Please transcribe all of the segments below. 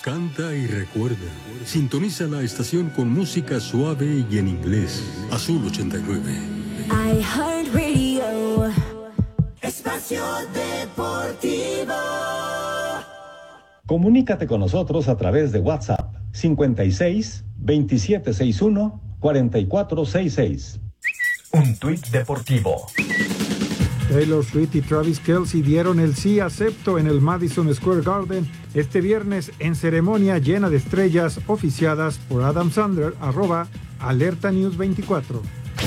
Canta y recuerda. Sintoniza la estación con música suave y en inglés. Azul 89. iHeartRadio. Espacio Deportivo. Comunícate con nosotros a través de WhatsApp 56 2761 4466. Un tuit deportivo. Taylor Swift y Travis Kelce dieron el sí acepto en el Madison Square Garden este viernes en ceremonia llena de estrellas oficiadas por Adam Sandler, @Alerta News 24.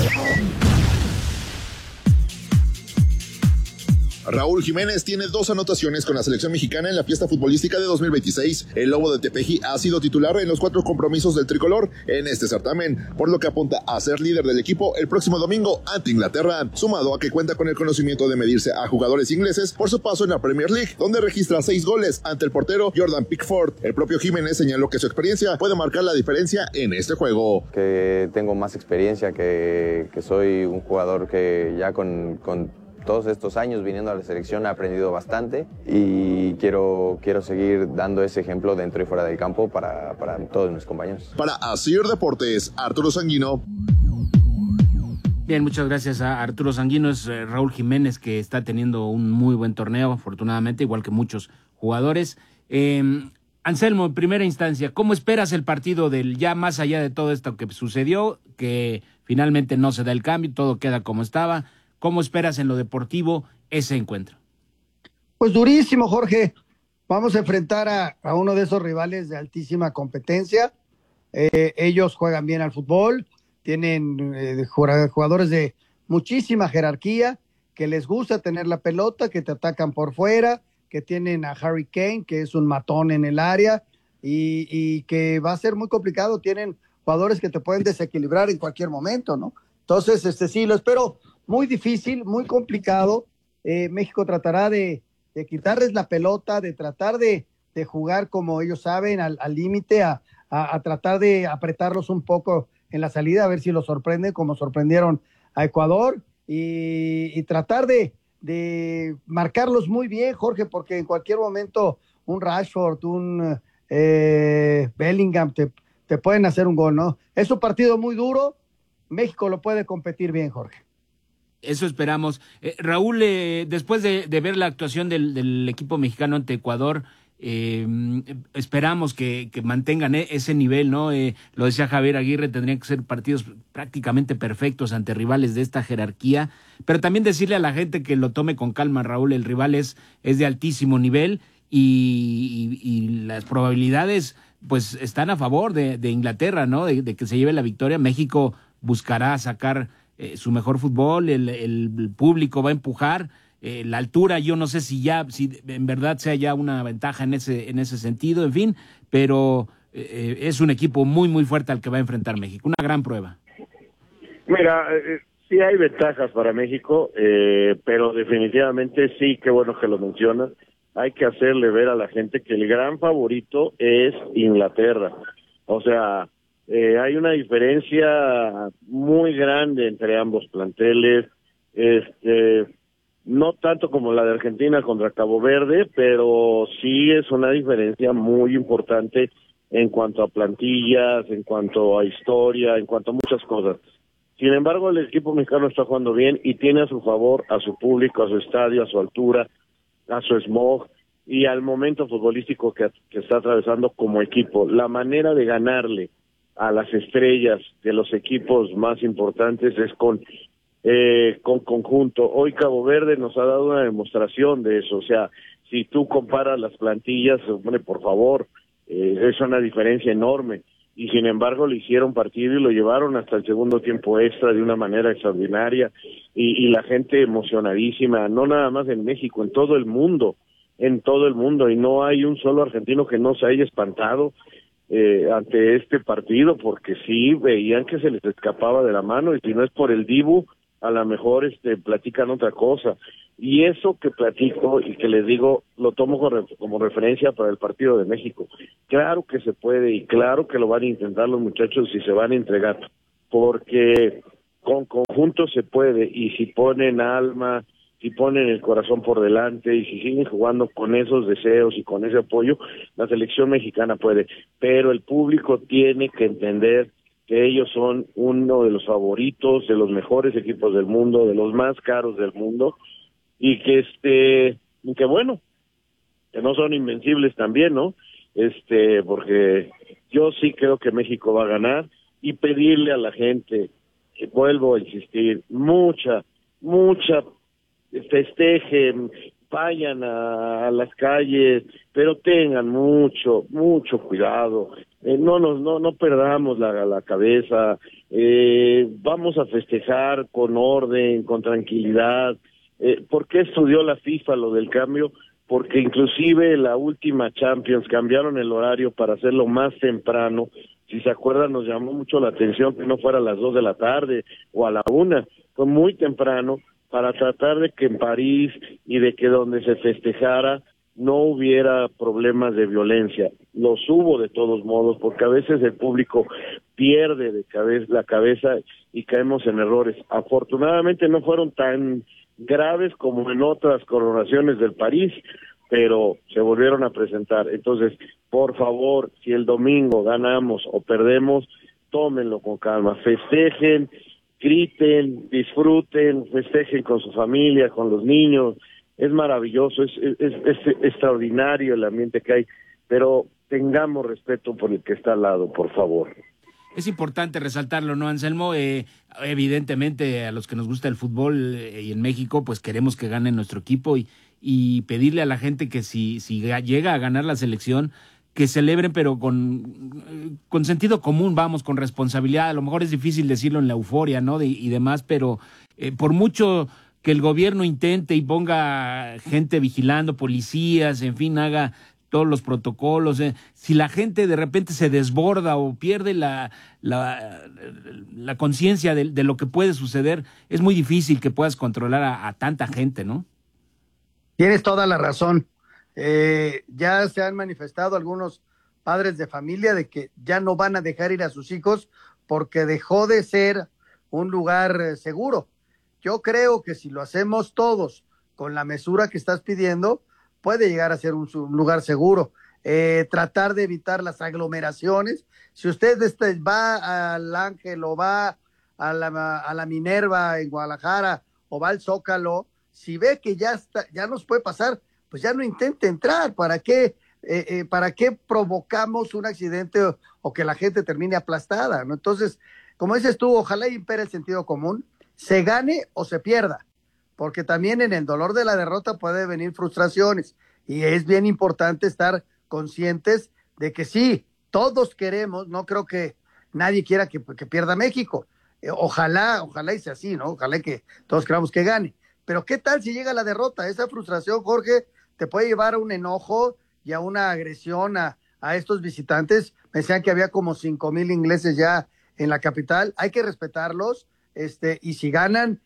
Raúl Jiménez tiene 2 anotaciones con la selección mexicana en la fiesta futbolística de 2026. El Lobo de Tepeji ha sido titular en los 4 compromisos del tricolor en este certamen, por lo que apunta a ser líder del equipo el próximo domingo ante Inglaterra, sumado a que cuenta con el conocimiento de medirse a jugadores ingleses por su paso en la Premier League, donde registra 6 goles ante el portero Jordan Pickford. El propio Jiménez señaló que su experiencia puede marcar la diferencia en este juego. Que tengo más experiencia, que soy un jugador que ya con todos estos años viniendo a la selección he aprendido bastante y quiero seguir dando ese ejemplo dentro y fuera del campo para todos mis compañeros. Para Asir Deportes, Arturo Sanguino. Bien, muchas gracias a Arturo Sanguino. Es Raúl Jiménez, que está teniendo un muy buen torneo, afortunadamente, igual que muchos jugadores. Anselmo, en primera instancia, ¿cómo esperas el partido del ya más allá de todo esto que sucedió, que finalmente no se da el cambio, todo queda como estaba? ¿Cómo esperas en lo deportivo ese encuentro? Pues durísimo, Jorge. Vamos a enfrentar a uno de esos rivales de altísima competencia. Ellos juegan bien al fútbol, tienen jugadores de muchísima jerarquía, que les gusta tener la pelota, que te atacan por fuera, que tienen a Harry Kane, que es un matón en el área, y que va a ser muy complicado. Tienen jugadores que te pueden desequilibrar en cualquier momento, ¿no? Entonces, sí, lo espero muy difícil, muy complicado. México tratará de quitarles la pelota, de tratar de jugar como ellos saben, al límite, a tratar de apretarlos un poco en la salida, a ver si los sorprenden como sorprendieron a Ecuador, y tratar de marcarlos muy bien, Jorge, porque en cualquier momento un Rashford, un Bellingham te pueden hacer un gol, ¿no? Es un partido muy duro, México lo puede competir bien, Jorge. Eso esperamos. Raúl, después de ver la actuación del equipo mexicano ante Ecuador, esperamos que mantengan ese nivel, ¿no? Lo decía Javier Aguirre, tendrían que ser partidos prácticamente perfectos ante rivales de esta jerarquía, pero también decirle a la gente que lo tome con calma, Raúl, el rival es de altísimo nivel y las probabilidades pues están a favor de Inglaterra, ¿no? De que se lleve la victoria. México buscará sacar su mejor fútbol, el público va a empujar, la altura, yo no sé si en verdad sea ya una ventaja en ese sentido, en fin, pero es un equipo muy, muy fuerte al que va a enfrentar México, una gran prueba. Mira, sí hay ventajas para México, pero definitivamente sí, qué bueno que lo mencionas, hay que hacerle ver a la gente que el gran favorito es Inglaterra, o sea, hay una diferencia muy grande entre ambos planteles, no tanto como la de Argentina contra Cabo Verde, pero sí es una diferencia muy importante en cuanto a plantillas, en cuanto a historia, en cuanto a muchas cosas. Sin embargo, el equipo mexicano está jugando bien y tiene a su favor a su público, a su estadio, a su altura, a su smog y al momento futbolístico que está atravesando como equipo. La manera de ganarle a las estrellas de los equipos más importantes es con conjunto. Hoy Cabo Verde nos ha dado una demostración de eso, o sea, si tú comparas las plantillas, hombre, por favor, es una diferencia enorme, y sin embargo le hicieron partido y lo llevaron hasta el segundo tiempo extra de una manera extraordinaria, y la gente emocionadísima, no nada más en México, en todo el mundo, y no hay un solo argentino que no se haya espantado ante este partido, porque sí veían que se les escapaba de la mano, y si no es por el Dibu, a lo mejor platican otra cosa, y eso que platico y que les digo, lo tomo como referencia para el partido de México. Claro que se puede, y claro que lo van a intentar los muchachos y se van a entregar, porque con conjunto se puede, y si ponen alma, si ponen el corazón por delante y si siguen jugando con esos deseos y con ese apoyo, la selección mexicana puede. Pero el público tiene que entender que ellos son uno de los favoritos, de los mejores equipos del mundo, de los más caros del mundo, y que bueno, que no son invencibles también, ¿no? Porque yo sí creo que México va a ganar, y pedirle a la gente, que vuelvo a insistir, mucha, festejen, vayan a las calles, pero tengan mucho cuidado, no perdamos la cabeza, vamos a festejar con orden, con tranquilidad. ¿Por qué estudió la FIFA lo del cambio? Porque inclusive la última Champions cambiaron el horario para hacerlo más temprano. Si se acuerdan, nos llamó mucho la atención que no fuera a las 2 de la tarde o a la 1, fue muy temprano para tratar de que en París y de que donde se festejara no hubiera problemas de violencia. Los hubo de todos modos, porque a veces el público pierde la cabeza y caemos en errores. Afortunadamente no fueron tan graves como en otras coronaciones del París, pero se volvieron a presentar. Entonces, por favor, si el domingo ganamos o perdemos, tómenlo con calma, festejen, griten, disfruten, festejen con su familia, con los niños. Es maravilloso, es extraordinario el ambiente que hay, pero tengamos respeto por el que está al lado, por favor. Es importante resaltarlo, ¿no, Anselmo? Evidentemente, a los que nos gusta el fútbol y en México, pues queremos que gane nuestro equipo y pedirle a la gente que si llega a ganar la selección, que celebren, pero con sentido común, vamos, con responsabilidad. A lo mejor es difícil decirlo en la euforia, ¿no? Y demás, pero por mucho que el gobierno intente y ponga gente vigilando, policías, en fin, haga todos los protocolos, si la gente de repente se desborda o pierde la conciencia de lo que puede suceder, es muy difícil que puedas controlar a tanta gente, ¿no? Tienes toda la razón. Ya se han manifestado algunos padres de familia de que ya no van a dejar ir a sus hijos porque dejó de ser un lugar seguro. Yo creo que si lo hacemos todos con la mesura que estás pidiendo, puede llegar a ser un lugar seguro. Tratar de evitar las aglomeraciones. Si usted va al Ángel o va a la Minerva en Guadalajara o va al Zócalo, si ve que ya nos puede pasar, pues ya no intente entrar. ¿Para qué provocamos un accidente o que la gente termine aplastada, ¿no? Entonces, como dices tú, ojalá impere el sentido común, se gane o se pierda, porque también en el dolor de la derrota puede venir frustraciones, y es bien importante estar conscientes de que sí, todos queremos, no creo que nadie quiera que pierda México, ojalá y sea así, ¿no? Ojalá que todos queramos que gane, pero ¿qué tal si llega la derrota? Esa frustración, Jorge, te puede llevar a un enojo y a una agresión a estos visitantes. Me decían que había como 5,000 ingleses ya en la capital, hay que respetarlos, y si ganan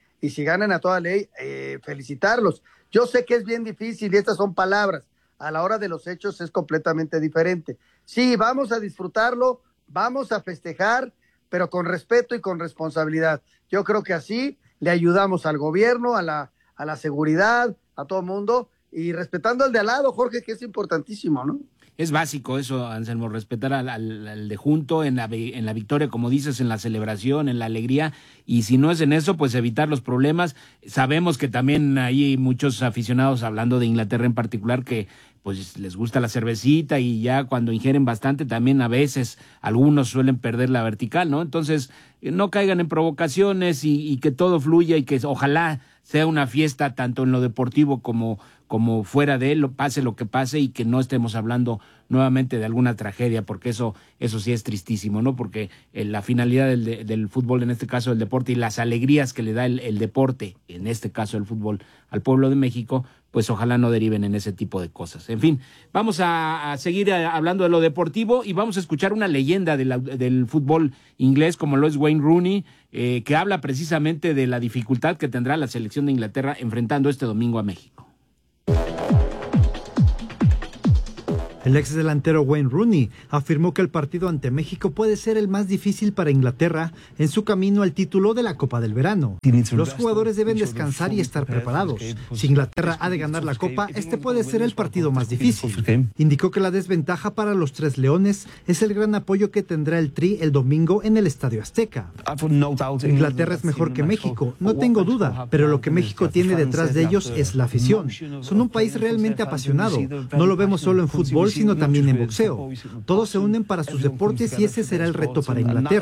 a toda ley, felicitarlos. Yo sé que es bien difícil y estas son palabras, a la hora de los hechos es completamente diferente. Sí, vamos a disfrutarlo, vamos a festejar, pero con respeto y con responsabilidad. Yo creo que así le ayudamos al gobierno, a la seguridad, a todo el mundo, y respetando al de al lado, Jorge, que es importantísimo, ¿no? Es básico eso, Anselmo, respetar al de junto en la victoria, como dices, en la celebración, en la alegría, y si no es en eso, pues evitar los problemas. Sabemos que también hay muchos aficionados, hablando de Inglaterra en particular, que pues les gusta la cervecita y ya cuando ingieren bastante también a veces algunos suelen perder la vertical, ¿no? Entonces no caigan en provocaciones y que todo fluya y que ojalá sea una fiesta tanto en lo deportivo como fuera de él, pase lo que pase, y que no estemos hablando nuevamente de alguna tragedia, porque eso sí es tristísimo, ¿no? Porque la finalidad del fútbol, en este caso el deporte, y las alegrías que le da el deporte, en este caso el fútbol, al pueblo de México, pues ojalá no deriven en ese tipo de cosas. En fin, vamos a seguir hablando de lo deportivo y vamos a escuchar una leyenda del fútbol inglés como lo es Wayne Rooney, que habla precisamente de la dificultad que tendrá la selección de Inglaterra enfrentando este domingo a México. El ex delantero Wayne Rooney afirmó que el partido ante México puede ser el más difícil para Inglaterra en su camino al título de la Copa del Verano. Los jugadores deben descansar y estar preparados. Si Inglaterra ha de ganar la Copa, este puede ser el partido más difícil. Indicó que la desventaja para los Tres Leones es el gran apoyo que tendrá el Tri el domingo en el Estadio Azteca. Inglaterra es mejor que México, no tengo duda, pero lo que México tiene detrás de ellos es la afición. Son un país realmente apasionado. No lo vemos solo en fútbol, sino también en boxeo. Todos se unen para sus deportes y ese será el reto para Inglaterra.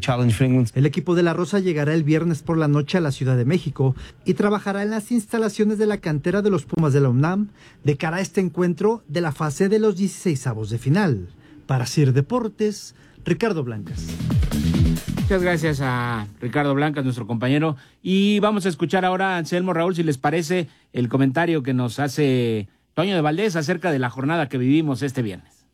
El equipo de la Rosa llegará el viernes por la noche a la Ciudad de México y trabajará en las instalaciones de la cantera de los Pumas de la UNAM de cara a este encuentro de la fase de los 16avos de final. Para Sir Deportes, Ricardo Blancas. Muchas gracias a Ricardo Blancas, nuestro compañero. Y vamos a escuchar ahora a Anselmo, Raúl, si les parece, el comentario que nos hace Toño de Valdés acerca de la jornada que vivimos este viernes.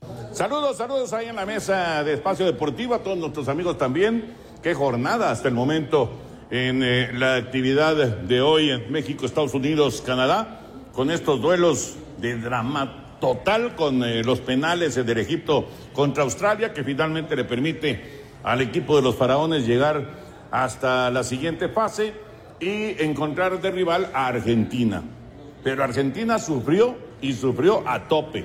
Saludos ahí en la mesa de Espacio Deportivo, a todos nuestros amigos también. Qué jornada hasta el momento en la actividad de hoy en México, Estados Unidos, Canadá, con estos duelos de drama total, con los penales del Egipto contra Australia, que finalmente le permite al equipo de los faraones llegar hasta la siguiente fase y encontrar de rival a Argentina. Pero Argentina sufrió a tope.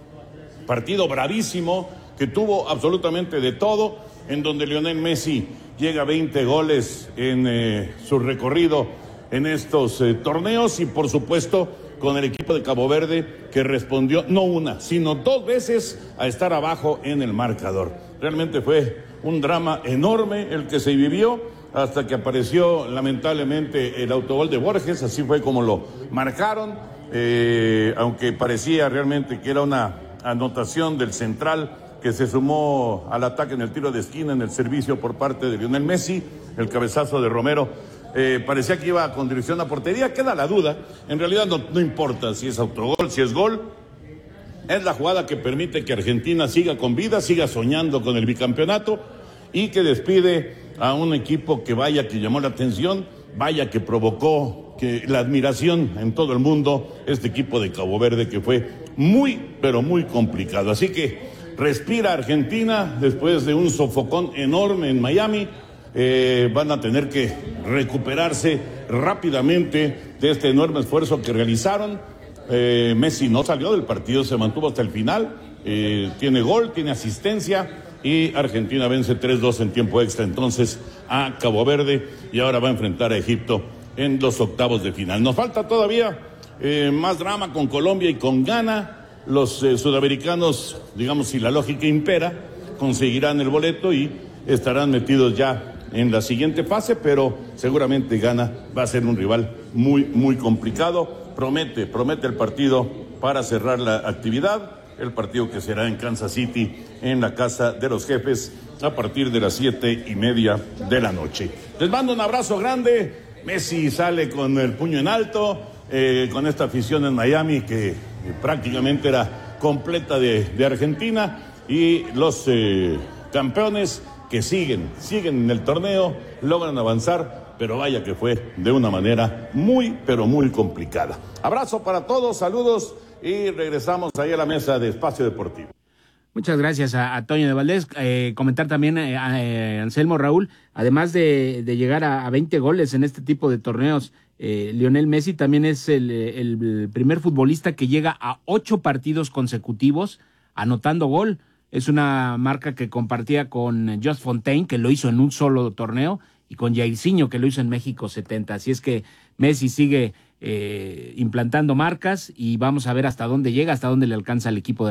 Partido bravísimo que tuvo absolutamente de todo, en donde Lionel Messi llega a 20 goles en su recorrido en estos torneos y por supuesto con el equipo de Cabo Verde que respondió no una, sino 2 veces a estar abajo en el marcador. Realmente fue un drama enorme el que se vivió hasta que apareció lamentablemente el autogol de Borges, así fue como lo marcaron, aunque parecía realmente que era una anotación del central que se sumó al ataque en el tiro de esquina, en el servicio por parte de Lionel Messi, el cabezazo de Romero. Parecía que iba con dirección a portería, queda la duda, en realidad no importa si es autogol, si es gol, es la jugada que permite que Argentina siga con vida, siga soñando con el bicampeonato y que despide a un equipo que vaya que llamó la atención, vaya que provocó que la admiración en todo el mundo, este equipo de Cabo Verde que fue muy, pero muy complicado. Así que respira Argentina después de un sofocón enorme en Miami. Van a tener que recuperarse rápidamente de este enorme esfuerzo que realizaron. Messi no salió del partido, se mantuvo hasta el final, tiene gol, tiene asistencia y Argentina vence 3-2 en tiempo extra entonces a Cabo Verde y ahora va a enfrentar a Egipto en los octavos de final. Nos falta todavía más drama con Colombia y con Ghana. Los sudamericanos, digamos, si la lógica impera, conseguirán el boleto y estarán metidos ya en la siguiente fase, pero seguramente Ghana va a ser un rival muy complicado. Promete el partido para cerrar la actividad, el partido que será en Kansas City, en la casa de los jefes, a partir de las 7:30 de la noche. Les mando un abrazo grande. Messi sale con el puño en alto, con esta afición en Miami que prácticamente era completa de Argentina, y los campeones que siguen en el torneo, logran avanzar, pero vaya que fue de una manera muy complicada. Abrazo para todos, saludos y regresamos ahí a la mesa de Espacio Deportivo. Muchas gracias a Toño de Valdés. Comentar también a Anselmo, Raúl, además de llegar a 20 goles en este tipo de torneos, Lionel Messi también es el primer futbolista que llega a 8 partidos consecutivos anotando gol. Es una marca que compartía con Just Fontaine, que lo hizo en un solo torneo, y con Jairzinho, que lo hizo en México 70. Así es que Messi sigue implantando marcas y vamos a ver hasta dónde llega, hasta dónde le alcanza al equipo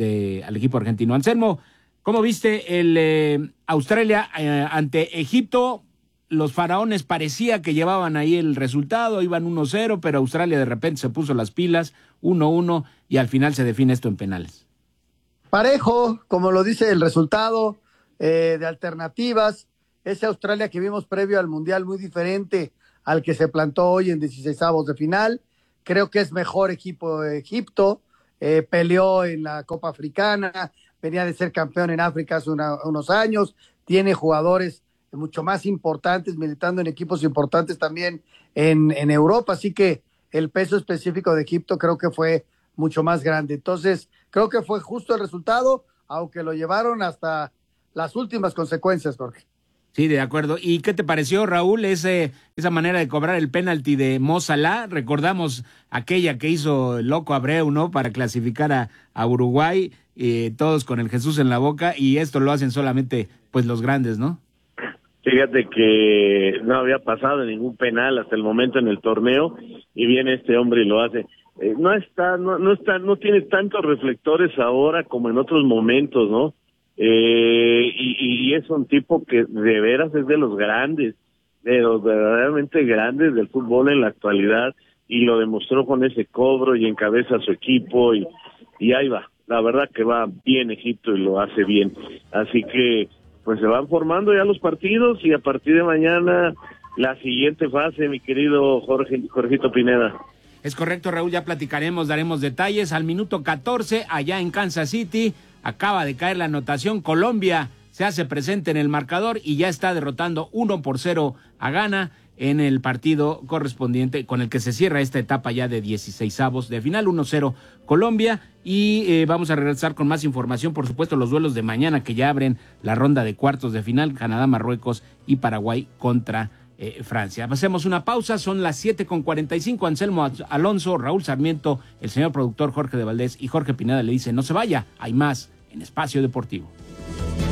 al equipo argentino. Anselmo, ¿cómo viste el Australia ante Egipto? Los faraones parecía que llevaban ahí el resultado, iban 1-0, pero Australia de repente se puso las pilas, 1-1, y al final se define esto en penales. Parejo, como lo dice el resultado, de alternativas. Ese Australia que vimos previo al Mundial, muy diferente al que se plantó hoy en 16avos de final. Creo que es mejor equipo de Egipto, peleó en la Copa Africana, venía de ser campeón en África hace unos años, tiene jugadores mucho más importantes, militando en equipos importantes también en Europa, así que el peso específico de Egipto creo que fue mucho más grande. Entonces, Creo que fue justo el resultado, aunque lo llevaron hasta las últimas consecuencias, Jorge. Sí, de acuerdo. ¿Y qué te pareció, Raúl, esa manera de cobrar el penalti de Mo Salah? Recordamos aquella que hizo el loco Abreu, ¿no?, para clasificar a Uruguay, todos con el Jesús en la boca, y esto lo hacen solamente pues los grandes, ¿no? Fíjate que no había pasado ningún penal hasta el momento en el torneo, y viene este hombre y lo hace. No tiene tantos reflectores ahora como en otros momentos, ¿no? Y es un tipo que de veras es de los grandes, de los verdaderamente grandes del fútbol en la actualidad, y lo demostró con ese cobro y encabeza a su equipo, y ahí va. La verdad que va bien Egipto y lo hace bien. Así que pues se van formando ya los partidos, y a partir de mañana la siguiente fase, mi querido Jorgito Pineda. Es correcto, Raúl, ya platicaremos, daremos detalles. Al minuto 14, allá en Kansas City, acaba de caer la anotación. Colombia se hace presente en el marcador y ya está derrotando 1-0 a Ghana en el partido correspondiente con el que se cierra esta etapa ya de 16avos de final. 1-0 Colombia, y vamos a regresar con más información, por supuesto, los duelos de mañana que ya abren la ronda de cuartos de final: Canadá, Marruecos y Paraguay contra Francia. Hacemos una pausa, son las 7:45. Anselmo Alonso, Raúl Sarmiento, el señor productor Jorge de Valdés y Jorge Pineda le dice: no se vaya, hay más en Espacio Deportivo.